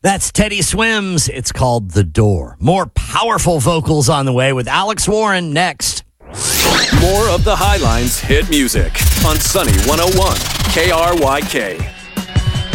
That's Teddy Swims. It's called The Door. More powerful vocals on the way with Alex Warren next. More of the Highlines hit music on Sunny 101 KRYK.